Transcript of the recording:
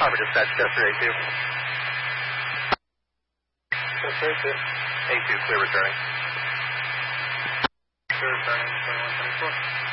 Harbor Dispatch, Chester A2. Chester A2. A2, clear returning. Clear returning, 2124.